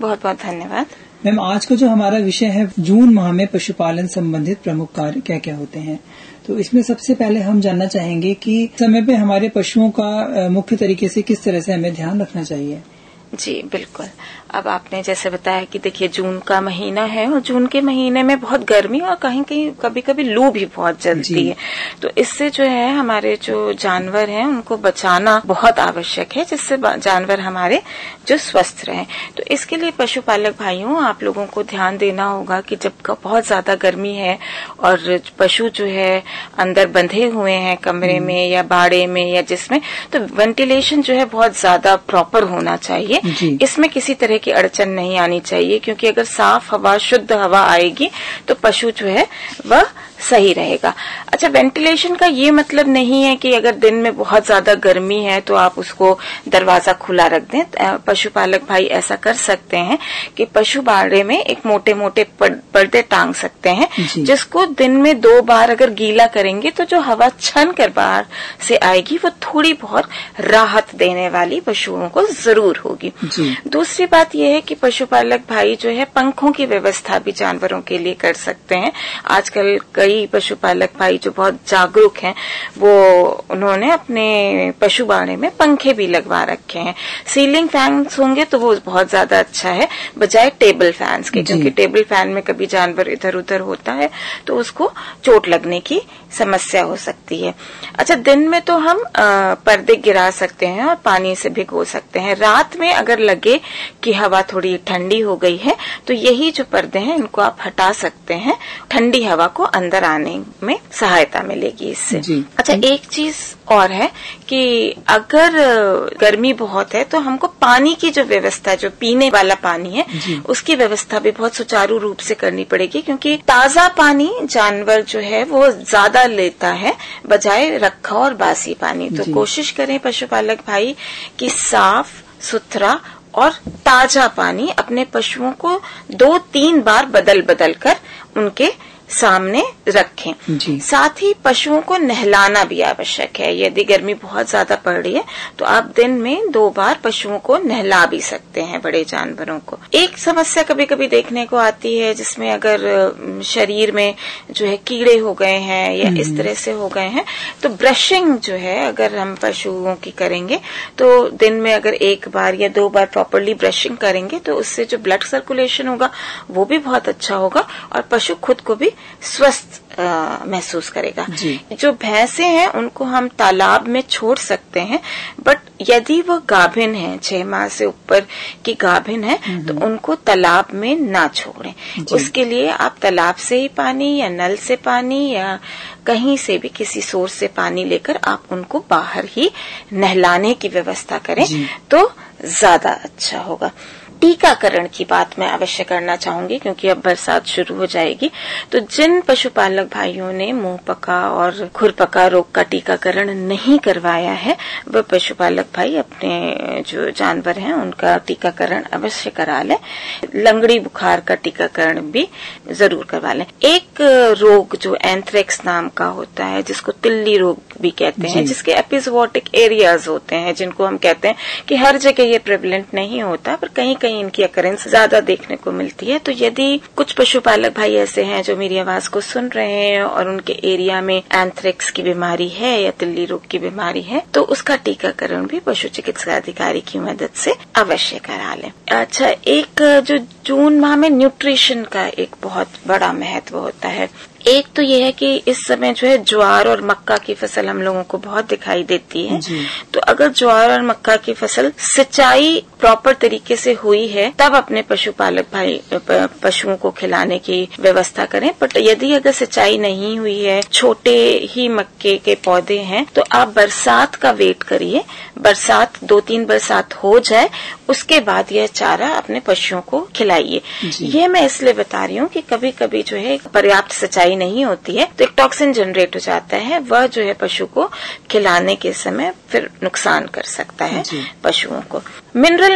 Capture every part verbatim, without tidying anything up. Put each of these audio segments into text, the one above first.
बहुत बहुत धन्यवाद। मैम, आज का जो हमारा विषय है, जून माह में पशुपालन संबंधित प्रमुख कार्य क्या क्या होते हैं, तो इसमें सबसे पहले हम जानना चाहेंगे कि समय पे हमारे पशुओं का मुख्य तरीके से किस तरह से हमें ध्यान रखना चाहिए। जी बिल्कुल। अब आपने जैसे बताया कि देखिए जून का महीना है और जून के महीने में बहुत गर्मी और कहीं कहीं कभी कभी लू भी बहुत जलती है, तो इससे जो है हमारे जो जानवर हैं उनको बचाना बहुत आवश्यक है, जिससे जानवर हमारे जो स्वस्थ रहें। तो इसके लिए पशुपालक भाइयों, आप लोगों को ध्यान देना होगा कि जब बहुत ज्यादा गर्मी है और पशु जो है अंदर बंधे हुए हैं कमरे में या बाड़े में या जिसमें, तो वेंटिलेशन जो है बहुत ज्यादा प्रॉपर होना चाहिए। इसमें किसी तरह की अड़चन नहीं आनी चाहिए, क्योंकि अगर साफ हवा, शुद्ध हवा आएगी तो पशु जो है वह सही रहेगा। अच्छा, वेंटिलेशन का ये मतलब नहीं है कि अगर दिन में बहुत ज्यादा गर्मी है तो आप उसको दरवाजा खुला रख दें। पशुपालक भाई ऐसा कर सकते हैं कि पशु बाड़े में एक मोटे मोटे पर्दे टांग सकते हैं, जिसको दिन में दो बार अगर गीला करेंगे तो जो हवा छन कर बाहर से आएगी वो थोड़ी बहुत राहत देने वाली पशुओं को जरूर होगी। दूसरी बात यह है कि पशुपालक भाई जो है पंखों की व्यवस्था भी जानवरों के लिए कर सकते हैं। आजकल कई पशुपालक भाई जो बहुत जागरूक हैं, वो उन्होंने अपने पशु बाड़े में पंखे भी लगवा रखे हैं। सीलिंग फैंस होंगे तो वो बहुत ज्यादा अच्छा है, बजाय टेबल फैंस के, क्योंकि टेबल फैन में कभी जानवर इधर उधर होता है तो उसको चोट लगने की समस्या हो सकती है। अच्छा, दिन में तो हम आ, पर्दे गिरा सकते हैं और पानी से भिगो सकते हैं। रात में अगर लगे कि हवा थोड़ी ठंडी हो गई है तो यही जो पर्दे हैं इनको आप हटा सकते हैं, ठंडी हवा को अंदर आने में सहायता मिलेगी इससे। अच्छा, एक चीज और है कि अगर गर्मी बहुत है तो हमको पानी की जो व्यवस्था, जो पीने वाला पानी है, उसकी व्यवस्था भी बहुत सुचारू रूप से करनी पड़ेगी, क्योंकि ताजा पानी जानवर जो है वो ज्यादा लेता है बजाय रखा और बासी पानी। तो कोशिश करें पशुपालक भाई कि साफ सुथरा और ताजा पानी अपने पशुओं को दो तीन बार बदल बदल कर उनके सामने रखें। साथ ही पशुओं को नहलाना भी आवश्यक है। यदि गर्मी बहुत ज्यादा पड़ रही है तो आप दिन में दो बार पशुओं को नहला भी सकते हैं, बड़े जानवरों को। एक समस्या कभी कभी देखने को आती है जिसमें अगर शरीर में जो है कीड़े हो गए हैं या इस तरह से हो गए हैं, तो ब्रशिंग जो है अगर हम पशुओं की करेंगे तो दिन में अगर एक बार या दो बार प्रॉपरली ब्रशिंग करेंगे तो उससे जो ब्लड सर्कुलेशन होगा वो भी बहुत अच्छा होगा और पशु खुद को भी स्वस्थ महसूस करेगा। जो भैंसे हैं उनको हम तालाब में छोड़ सकते हैं, बट यदि वो गाभिन है, छह माह से ऊपर की गाभिन है, तो उनको तालाब में ना छोड़ें। उसके लिए आप तालाब से ही पानी या नल से पानी या कहीं से भी किसी सोर्स से पानी लेकर आप उनको बाहर ही नहलाने की व्यवस्था करें तो ज्यादा अच्छा होगा। टीकाकरण की बात मैं अवश्य करना चाहूंगी, क्योंकि अब बरसात शुरू हो जाएगी। तो जिन पशुपालक भाइयों ने मुंह पका और खुरपका रोग का टीकाकरण नहीं करवाया है, वह पशुपालक भाई अपने जो जानवर हैं उनका टीकाकरण अवश्य करा लें। लंगड़ी बुखार का टीकाकरण भी जरूर करवा लें। एक रोग जो एंथ्रेक्स नाम का होता है, जिसको तिल्ली रोग भी कहते हैं, जिसके एपिजोटिक एरियाज होते हैं, जिनको हम कहते हैं कि हर जगह ये प्रेवलेंट नहीं होता, पर कहीं कहीं इनकी अकरेंस ज्यादा देखने को मिलती है। तो यदि कुछ पशुपालक भाई ऐसे हैं जो मेरी आवाज को सुन रहे हैं और उनके एरिया में एंथ्रेक्स की बीमारी है या तिल्ली रोग की बीमारी है, तो उसका टीकाकरण भी पशु चिकित्सा अधिकारी की मदद से अवश्य करा लें। अच्छा, एक जो जून माह में न्यूट्रिशन का एक बहुत बड़ा महत्व होता है। एक तो ये है कि इस समय जो है ज्वार और मक्का की फसल हम लोगों को बहुत दिखाई देती है। तो अगर ज्वार और मक्का की फसल सिंचाई प्रॉपर तरीके से हुई है तब अपने पशुपालक भाई पशुओं को खिलाने की व्यवस्था करें। बट यदि अगर सिंचाई नहीं हुई है, छोटे ही मक्के के पौधे हैं, तो आप बरसात का वेट करिए। बरसात दो तीन बरसात हो जाए उसके बाद यह चारा अपने पशुओं को खिलाइए। ये मैं इसलिए बता रही हूँ कि कभी कभी जो है पर्याप्त सिंचाई नहीं होती है तो एक टॉक्सिन जनरेट हो जाता है, वह जो है पशु को खिलाने के समय फिर नुकसान कर सकता है पशुओं को। मिनरल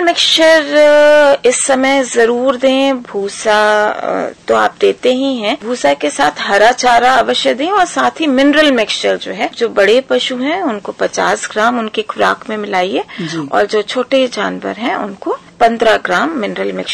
मिक्सचर इस समय जरूर दें। भूसा तो आप देते ही हैं, भूसा के साथ हरा चारा अवश्य दें और साथ ही मिनरल मिक्सचर जो है, जो बड़े पशु हैं उनको पचास ग्राम उनकी खुराक में मिलाइए और जो छोटे जानवर हैं उनको पंद्रह ग्राम मिनरल मिक्सचर